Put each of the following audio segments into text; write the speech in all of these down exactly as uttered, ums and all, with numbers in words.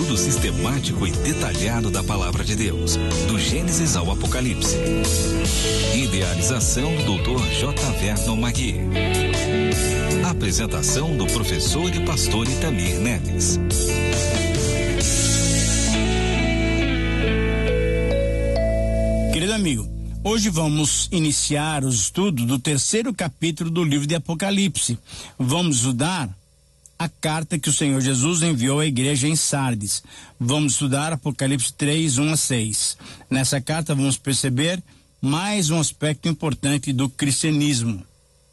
estudo sistemático e detalhado da Palavra de Deus, do Gênesis ao Apocalipse. Idealização do doutor J. Vernon Magui. Apresentação do professor e pastor Itamir Neves. Querido amigo, hoje vamos iniciar o estudo do terceiro capítulo do livro de Apocalipse. Vamos estudar a carta que o Senhor Jesus enviou à igreja em Sardes. Vamos estudar Apocalipse três, um a seis. Nessa carta vamos perceber mais um aspecto importante do cristianismo.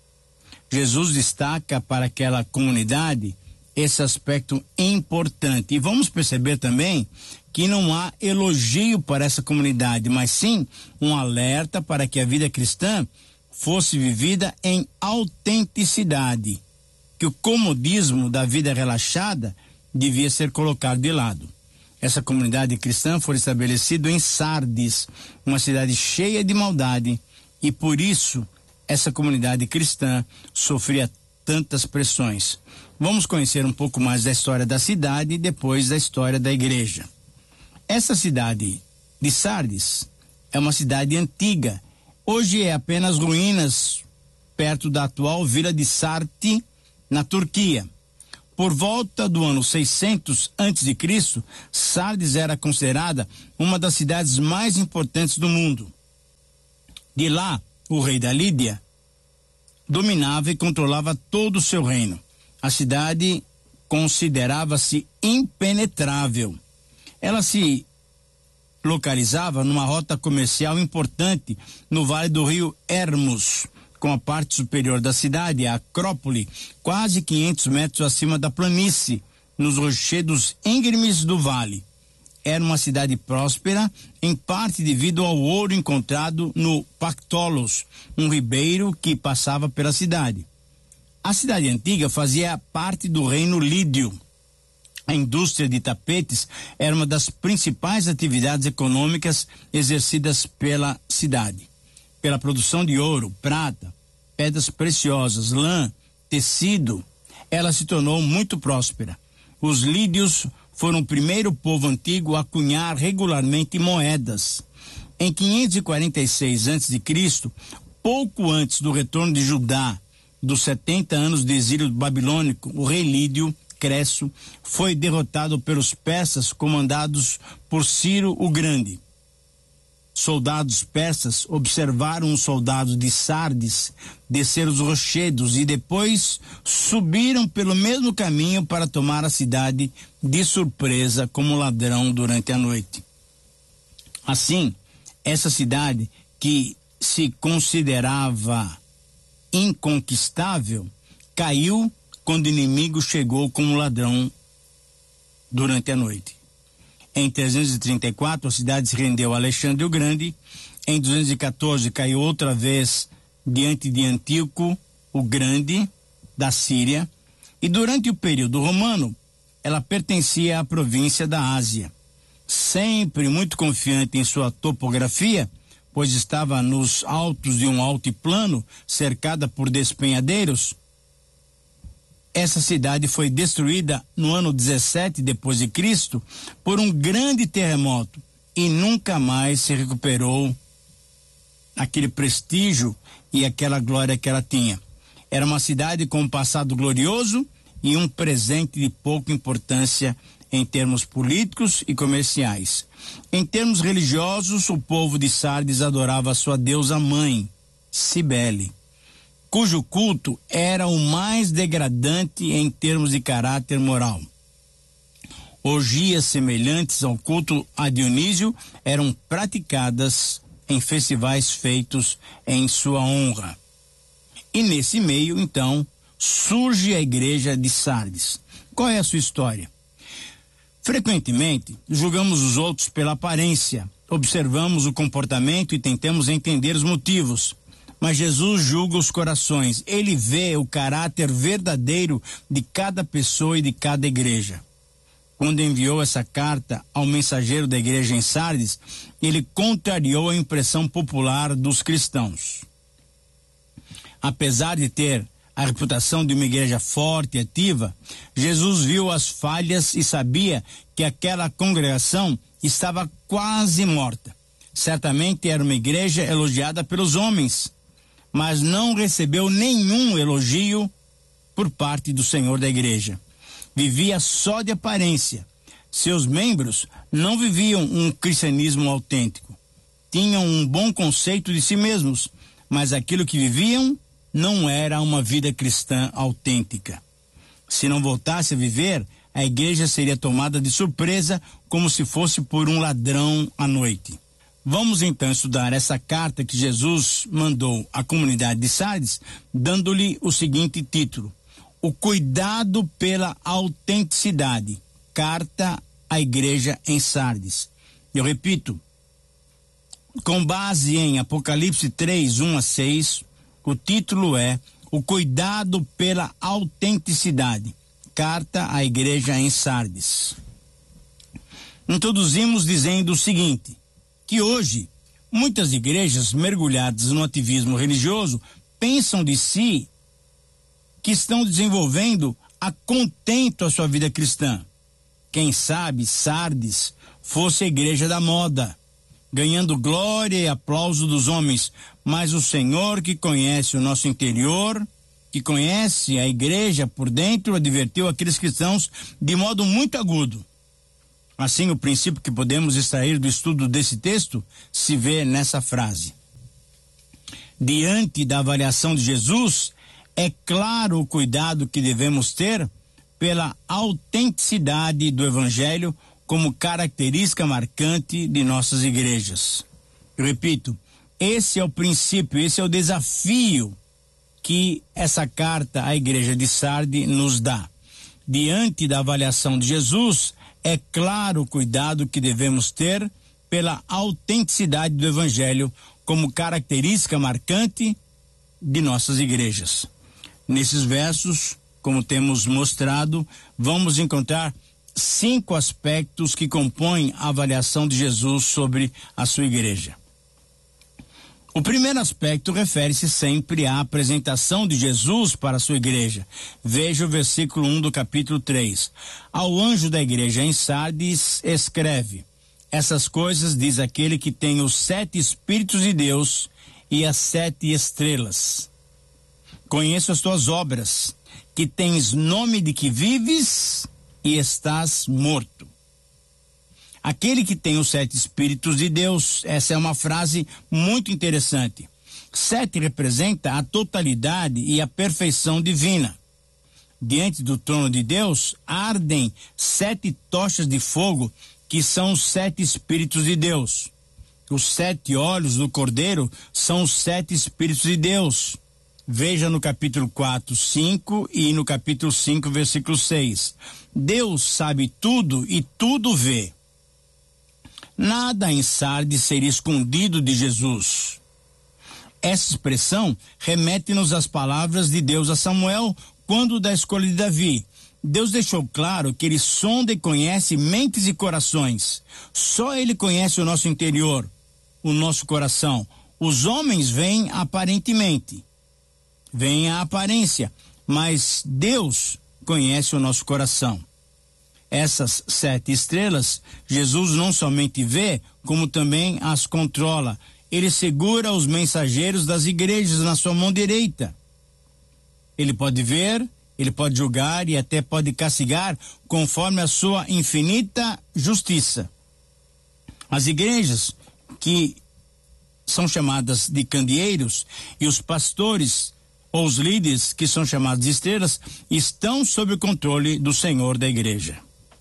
Jesus destaca para aquela comunidade esse aspecto importante. E vamos perceber também que não há elogio para essa comunidade, mas sim um alerta para que a vida cristã fosse vivida em autenticidade, que o comodismo da vida relaxada devia ser colocado de lado. Essa comunidade cristã foi estabelecida em Sardes, uma cidade cheia de maldade, e por isso essa comunidade cristã sofria tantas pressões. Vamos conhecer um pouco mais da história da cidade e depois da história da igreja. Essa cidade de Sardes é uma cidade antiga. Hoje é apenas ruínas perto da atual vila de Sarti, na Turquia. Por volta do ano seiscentos antes de Cristo, Sardes era considerada uma das cidades mais importantes do mundo. De lá, o rei da Lídia dominava e controlava todo o seu reino. A cidade considerava-se impenetrável. Ela se localizava numa rota comercial importante no vale do rio Hermus, com a parte superior da cidade, a Acrópole, quase quinhentos metros acima da planície, nos rochedos íngremes do vale. Era uma cidade próspera, em parte devido ao ouro encontrado no Pactolos, um ribeiro que passava pela cidade. A cidade antiga fazia parte do reino lídio. A indústria de tapetes era uma das principais atividades econômicas exercidas pela cidade. Pela produção de ouro, prata, pedras preciosas, lã, tecido, ela se tornou muito próspera. Os lídios foram o primeiro povo antigo a cunhar regularmente moedas. Em quinhentos e quarenta e seis antes de Cristo, pouco antes do retorno de Judá, dos setenta anos de exílio babilônico, o rei Lídio, Cresso, foi derrotado pelos persas comandados por Ciro o Grande. Soldados persas observaram os soldados de Sardes descer os rochedos e depois subiram pelo mesmo caminho para tomar a cidade de surpresa como ladrão durante a noite. Assim, essa cidade, que se considerava inconquistável, caiu quando o inimigo chegou como ladrão durante a noite. Em trezentos e trinta e quatro, a cidade se rendeu a Alexandre o Grande. Em duzentos e quatorze, caiu outra vez diante de Antíoco o Grande, da Síria. E durante o período romano, ela pertencia à província da Ásia. Sempre muito confiante em sua topografia, pois estava nos altos de um altiplano, cercada por despenhadeiros, essa cidade foi destruída no ano dezessete depois de Cristo por um grande terremoto e nunca mais se recuperou aquele prestígio e aquela glória que ela tinha. Era uma cidade com um passado glorioso e um presente de pouca importância em termos políticos e comerciais. Em termos religiosos, o povo de Sardes adorava a sua deusa mãe, Cibele, cujo culto era o mais degradante em termos de caráter moral. Orgias semelhantes ao culto a Dionísio eram praticadas em festivais feitos em sua honra. E nesse meio, então, surge a igreja de Sardes. Qual é a sua história? Frequentemente, julgamos os outros pela aparência, observamos o comportamento e tentamos entender os motivos. Mas Jesus julga os corações. Ele vê o caráter verdadeiro de cada pessoa e de cada igreja. Quando enviou essa carta ao mensageiro da igreja em Sardes, ele contrariou a impressão popular dos cristãos. Apesar de ter a reputação de uma igreja forte e ativa, Jesus viu as falhas e sabia que aquela congregação estava quase morta. Certamente era uma igreja elogiada pelos homens, mas não recebeu nenhum elogio por parte do Senhor da igreja. Vivia só de aparência. Seus membros não viviam um cristianismo autêntico. Tinham um bom conceito de si mesmos, mas aquilo que viviam não era uma vida cristã autêntica. Se não voltasse a viver, a igreja seria tomada de surpresa, como se fosse por um ladrão à noite. Vamos então estudar essa carta que Jesus mandou à comunidade de Sardes, dando-lhe o seguinte título: O cuidado pela autenticidade. Carta à igreja em Sardes. Eu repito, com base em Apocalipse três, um a seis, o título é O Cuidado pela Autenticidade. Carta à igreja em Sardes. Introduzimos dizendo o seguinte, que hoje muitas igrejas mergulhadas no ativismo religioso pensam de si que estão desenvolvendo a contento a sua vida cristã. Quem sabe Sardes fosse a igreja da moda, ganhando glória e aplauso dos homens, mas o Senhor, que conhece o nosso interior, que conhece a igreja por dentro, advertiu aqueles cristãos de modo muito agudo. Assim, o princípio que podemos extrair do estudo desse texto se vê nessa frase. Diante da avaliação de Jesus, é claro o cuidado que devemos ter pela autenticidade do Evangelho como característica marcante de nossas igrejas. Eu repito, esse é o princípio, esse é o desafio que essa carta à igreja de Sardes nos dá. Diante da avaliação de Jesus, é claro o cuidado que devemos ter pela autenticidade do Evangelho como característica marcante de nossas igrejas. Nesses versos, como temos mostrado, vamos encontrar cinco aspectos que compõem a avaliação de Jesus sobre a sua igreja. O primeiro aspecto refere-se sempre à apresentação de Jesus para a sua igreja. Veja o versículo um do capítulo três. Ao anjo da igreja em Sardes escreve: essas coisas diz aquele que tem os sete Espíritos de Deus e as sete estrelas. Conheço as tuas obras, que tens nome de que vives e estás morto. Aquele que tem os sete Espíritos de Deus, essa é uma frase muito interessante. Sete representa a totalidade e a perfeição divina. Diante do trono de Deus, ardem sete tochas de fogo, que são os sete Espíritos de Deus. Os sete olhos do Cordeiro são os sete Espíritos de Deus. Veja no capítulo quatro, cinco e no capítulo cinco, versículo seis. Deus sabe tudo e tudo vê. Nada em Sardes seria escondido de Jesus. Essa expressão remete-nos às palavras de Deus a Samuel quando da escolha de Davi. Deus deixou claro que ele sonda e conhece mentes e corações. Só ele conhece o nosso interior, o nosso coração. Os homens veem aparentemente, veem a aparência, mas Deus conhece o nosso coração. Essas sete estrelas, Jesus não somente vê, como também as controla. Ele segura os mensageiros das igrejas na sua mão direita. Ele pode ver, ele pode julgar e até pode castigar conforme a sua infinita justiça. As igrejas que são chamadas de candeeiros e os pastores ou os líderes que são chamados de estrelas estão sob o controle do Senhor da igreja.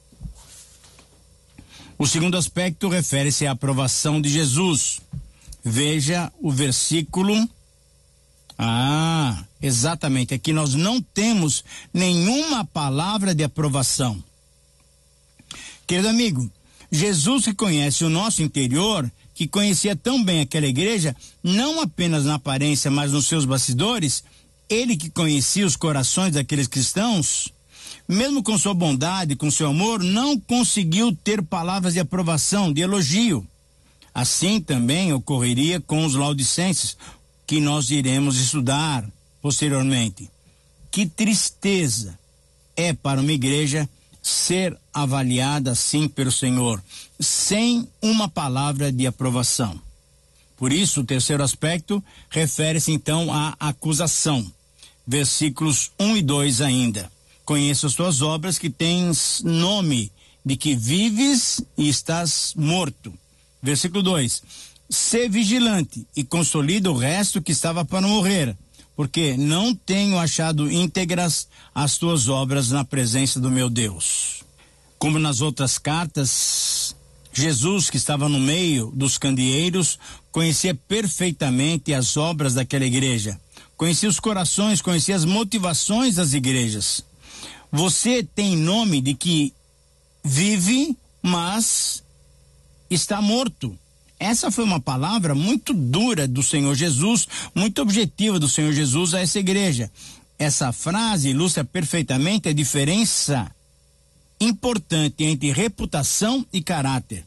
O segundo aspecto refere-se à aprovação de Jesus. Veja o versículo. Ah, exatamente. Aqui nós não temos nenhuma palavra de aprovação. Querido amigo, Jesus, que conhece o nosso interior, que conhecia tão bem aquela igreja, não apenas na aparência, mas nos seus bastidores, ele que conhecia os corações daqueles cristãos, mesmo com sua bondade, com seu amor, não conseguiu ter palavras de aprovação, de elogio. Assim também ocorreria com os laodicenses, que nós iremos estudar posteriormente. que tristeza é para uma igreja ser avaliada assim pelo Senhor, sem uma palavra de aprovação. Por isso, o terceiro aspecto refere-se então à acusação. Versículos um e dois ainda. Conheço as tuas obras, que tens nome de que vives e estás morto. Versículo dois. Sê vigilante e consolida o resto que estava para morrer, porque não tenho achado íntegras as tuas obras na presença do meu Deus. Como nas outras cartas, Jesus, que estava no meio dos candeeiros, conhecia perfeitamente as obras daquela igreja. Conhecia os corações, conhecia as motivações das igrejas. Você tem nome de que vive, mas está morto. Essa foi uma palavra muito dura do Senhor Jesus, muito objetiva do Senhor Jesus a essa igreja. Essa frase ilustra perfeitamente a diferença importante entre reputação e caráter.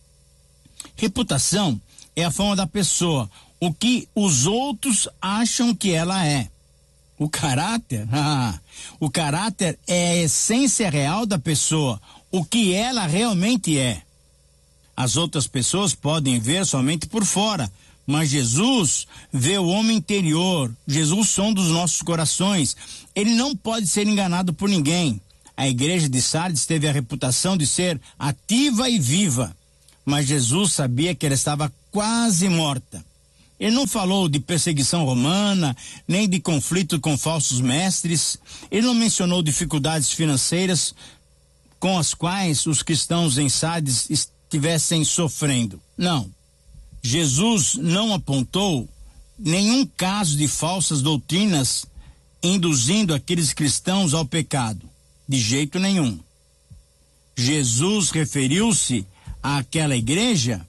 Reputação é a fama da pessoa, o que os outros acham que ela é. O caráter, ah, o caráter é a essência real da pessoa, o que ela realmente é. As outras pessoas podem ver somente por fora, mas Jesus vê o homem interior. Jesus sonda os nossos corações. Ele não pode ser enganado por ninguém. A igreja de Sardes teve a reputação de ser ativa e viva, mas Jesus sabia que ela estava quase morta. Ele não falou de perseguição romana, nem de conflito com falsos mestres. Ele não mencionou dificuldades financeiras com as quais os cristãos em Sardes estivessem sofrendo. Não. Jesus não apontou nenhum caso de falsas doutrinas induzindo aqueles cristãos ao pecado. De jeito nenhum. Jesus referiu-se àquela igreja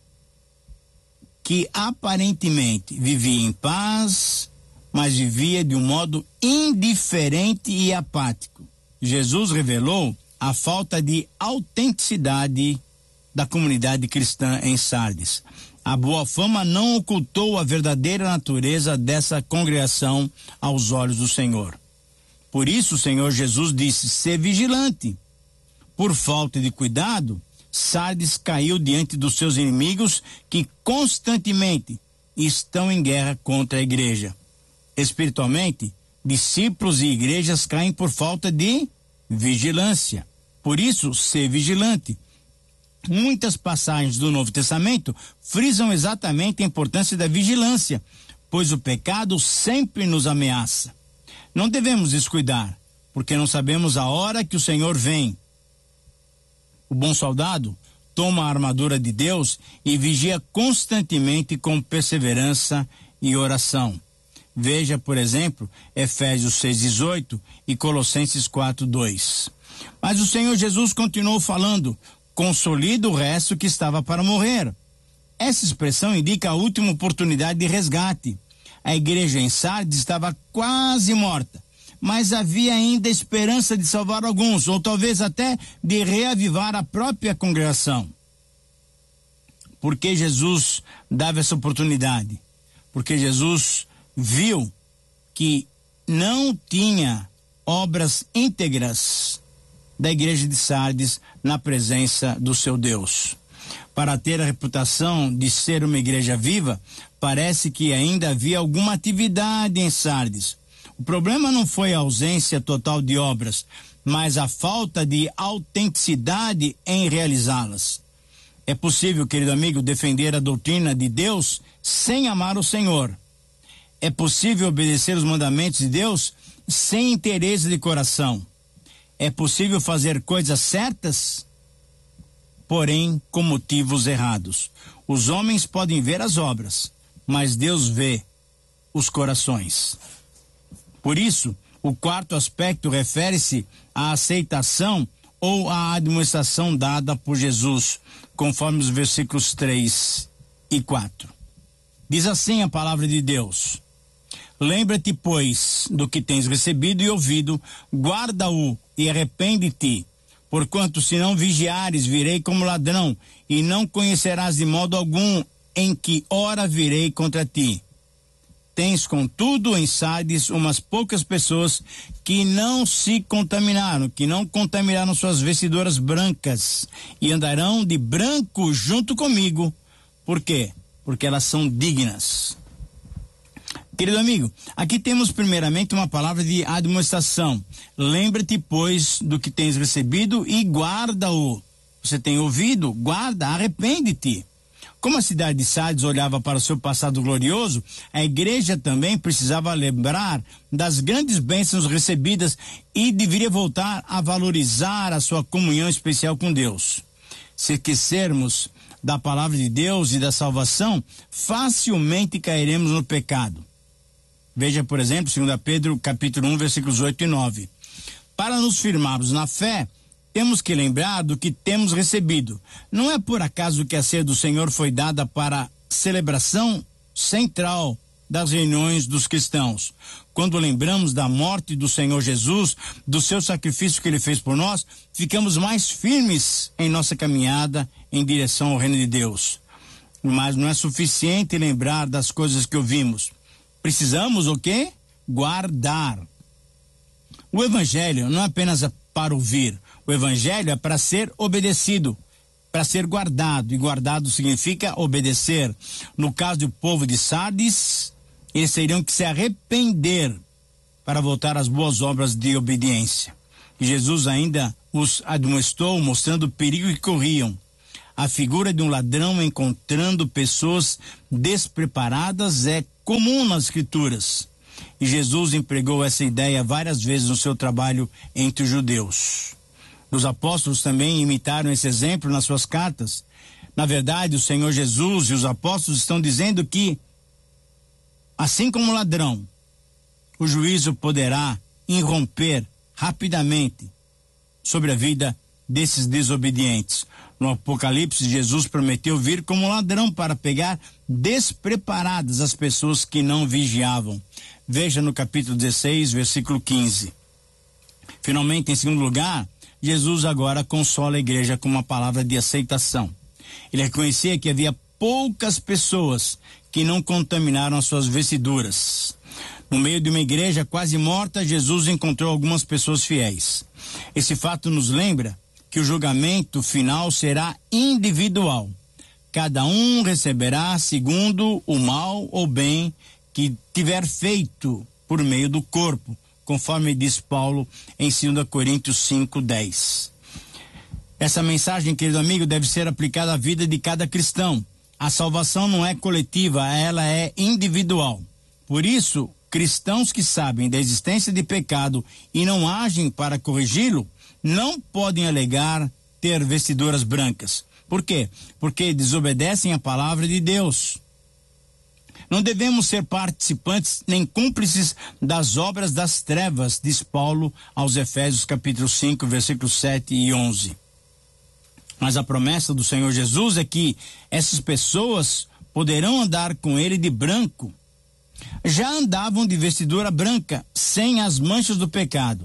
que aparentemente vivia em paz, mas vivia de um modo indiferente e apático. Jesus revelou a falta de autenticidade da comunidade cristã em Sardes. A boa fama não ocultou a verdadeira natureza dessa congregação aos olhos do Senhor. Por isso o Senhor Jesus disse: "Sê vigilante". Por falta de cuidado, Sardes caiu diante dos seus inimigos, que constantemente estão em guerra contra a igreja. Espiritualmente, discípulos e igrejas caem por falta de vigilância. Por isso, sê vigilante. Muitas passagens do Novo Testamento frisam exatamente a importância da vigilância, pois o pecado sempre nos ameaça. Não devemos descuidar, porque não sabemos a hora que o Senhor vem. O bom soldado toma a armadura de Deus e vigia constantemente com perseverança e oração. Veja, por exemplo, Efésios seis, dezoito e Colossenses quatro, dois. Mas o Senhor Jesus continuou falando: "Consolida o resto que estava para morrer". Essa expressão indica a última oportunidade de resgate. A igreja em Sardes estava quase morta, mas havia ainda esperança de salvar alguns, ou talvez até de reavivar a própria congregação. Por que Jesus dava essa oportunidade? Porque Jesus viu que não tinha obras íntegras da igreja de Sardes na presença do seu Deus. Para ter a reputação de ser uma igreja viva, parece que ainda havia alguma atividade em Sardes. O problema não foi a ausência total de obras, mas a falta de autenticidade em realizá-las. É possível, querido amigo, defender a doutrina de Deus sem amar o Senhor. É possível obedecer os mandamentos de Deus sem interesse de coração. É possível fazer coisas certas, porém com motivos errados. Os homens podem ver as obras, mas Deus vê os corações. Por isso, o quarto aspecto refere-se à aceitação ou à administração dada por Jesus, conforme os versículos três e quatro. Diz assim a palavra de Deus: "Lembra-te, pois, do que tens recebido e ouvido, guarda-o e arrepende-te. Porquanto, se não vigiares, virei como ladrão, e não conhecerás de modo algum em que hora virei contra ti. Tens, contudo, em Sardes umas poucas pessoas que não se contaminaram, que não contaminaram suas vestiduras brancas e andarão de branco junto comigo. Por quê? Porque elas são dignas. Querido amigo, aqui temos primeiramente uma palavra de admoestação. Lembra-te, pois, do que tens recebido e guarda-o. Você tem ouvido? Guarda, arrepende-te. Como a cidade de Sardes olhava para o seu passado glorioso, a igreja também precisava lembrar das grandes bênçãos recebidas e deveria voltar a valorizar a sua comunhão especial com Deus. Se esquecermos da palavra de Deus e da salvação, facilmente cairemos no pecado. Veja, por exemplo, dois Pedro, capítulo um, versículos oito e nove. Para nos firmarmos na fé, temos que lembrar do que temos recebido. Não é por acaso que a ceia do Senhor foi dada para celebração central das reuniões dos cristãos. Quando lembramos da morte do Senhor Jesus, do seu sacrifício que ele fez por nós, ficamos mais firmes em nossa caminhada em direção ao reino de Deus. Mas não é suficiente lembrar das coisas que ouvimos. Precisamos o quê? Guardar. O evangelho não é apenas para ouvir. O evangelho é para ser obedecido, para ser guardado. E guardado significa obedecer. No caso do povo de Sardes, eles teriam que se arrepender para voltar às boas obras de obediência. E Jesus ainda os admoestou, mostrando o perigo que corriam. A figura de um ladrão encontrando pessoas despreparadas é comum nas Escrituras. E Jesus empregou essa ideia várias vezes no seu trabalho entre os judeus. Os apóstolos também imitaram esse exemplo nas suas cartas. Na verdade, o Senhor Jesus e os apóstolos estão dizendo que, assim como o ladrão, o juízo poderá irromper rapidamente sobre a vida desses desobedientes. No Apocalipse, Jesus prometeu vir como ladrão para pegar despreparadas as pessoas que não vigiavam. Veja no capítulo dezesseis, versículo quinze. Finalmente, em segundo lugar, Jesus agora consola a igreja com uma palavra de aceitação. Ele reconhecia que havia poucas pessoas que não contaminaram as suas vestiduras. No meio de uma igreja quase morta, Jesus encontrou algumas pessoas fiéis. Esse fato nos lembra que o julgamento final será individual. Cada um receberá segundo o mal ou bem que tiver feito por meio do corpo, conforme diz Paulo em dois Coríntios cinco, dez. Essa mensagem, querido amigo, deve ser aplicada à vida de cada cristão. A salvação não é coletiva, ela é individual. Por isso, cristãos que sabem da existência de pecado e não agem para corrigi-lo, não podem alegar ter vestiduras brancas. Por quê? Porque desobedecem a palavra de Deus. Não devemos ser participantes nem cúmplices das obras das trevas, diz Paulo aos Efésios capítulo cinco, versículos sete e onze. Mas a promessa do Senhor Jesus é que essas pessoas poderão andar com ele de branco. Já andavam de vestidura branca, sem as manchas do pecado.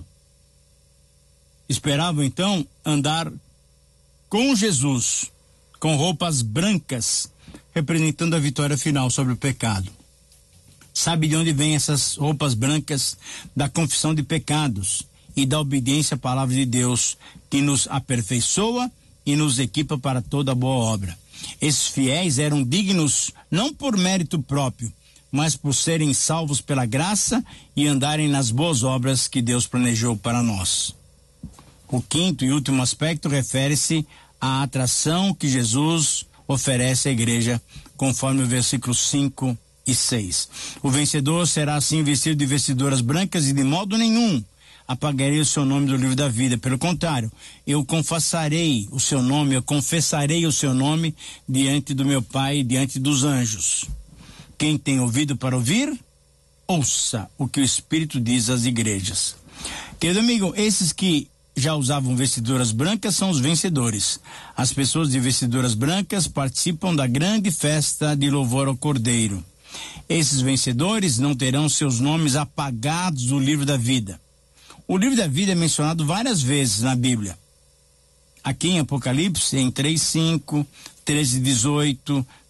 Esperavam então andar com Jesus, com roupas brancas, representando a vitória final sobre o pecado. Sabe de onde vêm essas roupas brancas? Da confissão de pecados e da obediência à palavra de Deus, que nos aperfeiçoa e nos equipa para toda boa obra. Esses fiéis eram dignos não por mérito próprio, mas por serem salvos pela graça e andarem nas boas obras que Deus planejou para nós. O quinto e último aspecto refere-se à atração que Jesus oferece à igreja, conforme o versículo cinco e seis. O vencedor será assim vestido de vestiduras brancas e de modo nenhum apagarei o seu nome do livro da vida. Pelo contrário, eu confessarei o seu nome, eu confessarei o seu nome diante do meu Pai e diante dos anjos. Quem tem ouvido para ouvir, ouça o que o Espírito diz às igrejas. Querido amigo, esses que já usavam vestiduras brancas são os vencedores. As pessoas de vestiduras brancas participam da grande festa de louvor ao Cordeiro. Esses vencedores não terão seus nomes apagados do livro da vida. O livro da vida é mencionado várias vezes na Bíblia. Aqui em Apocalipse, em três, cinco, treze, dezoito,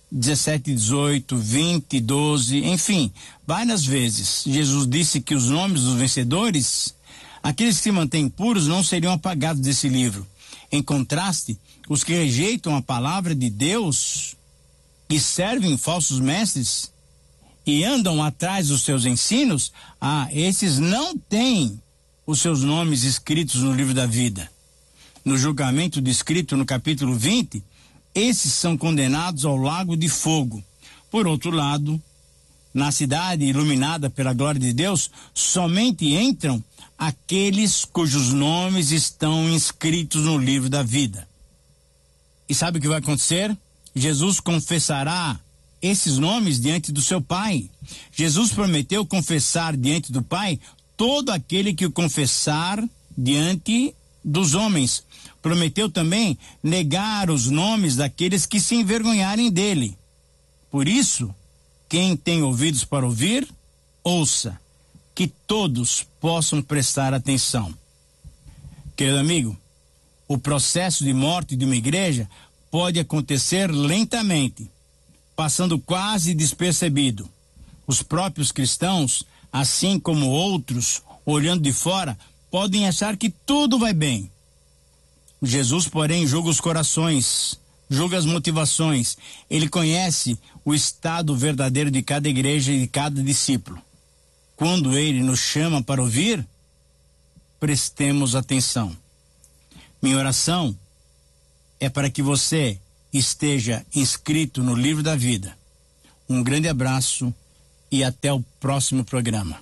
dezessete, dezoito, vinte, doze, enfim, várias vezes. Jesus disse que os nomes dos vencedores, aqueles que se mantêm puros, não seriam apagados desse livro. Em contraste, os que rejeitam a palavra de Deus e servem falsos mestres e andam atrás dos seus ensinos, ah, esses não têm os seus nomes escritos no livro da vida. No julgamento descrito no capítulo vinte, esses são condenados ao lago de fogo. Por outro lado, na cidade iluminada pela glória de Deus, somente entram aqueles cujos nomes estão inscritos no livro da vida. E sabe o que vai acontecer? Jesus confessará esses nomes diante do seu Pai. Jesus prometeu confessar diante do Pai todo aquele que o confessar diante dos homens. Prometeu também negar os nomes daqueles que se envergonharem dele. Por isso, quem tem ouvidos para ouvir, ouça, que todos possam prestar atenção. Querido amigo, o processo de morte de uma igreja pode acontecer lentamente, passando quase despercebido. Os próprios cristãos, assim como outros, olhando de fora, podem achar que tudo vai bem. Jesus, porém, julga os corações, julga as motivações. Ele conhece o estado verdadeiro de cada igreja e de cada discípulo. Quando ele nos chama para ouvir, prestemos atenção. Minha oração é para que você esteja inscrito no livro da vida. Um grande abraço e até o próximo programa.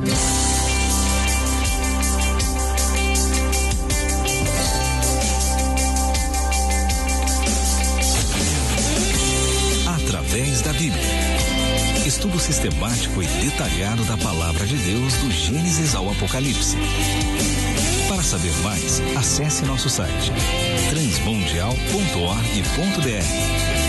Através da Bíblia. Estudo sistemático e detalhado da Palavra de Deus do Gênesis ao Apocalipse. Para saber mais, acesse nosso site transmundial ponto org ponto br.